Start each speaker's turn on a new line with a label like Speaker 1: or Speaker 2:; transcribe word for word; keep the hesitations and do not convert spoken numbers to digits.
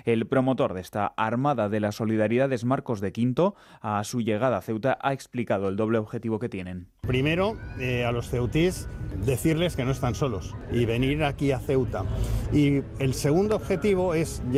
Speaker 1: El promotor de esta Armada de las Solidaridades, Marcos de Quinto, a su llegada a Ceuta ha explicado el doble objetivo que tienen.
Speaker 2: Primero, eh, a los ceutís decirles que no están solos y venir aquí a Ceuta. Y el segundo objetivo es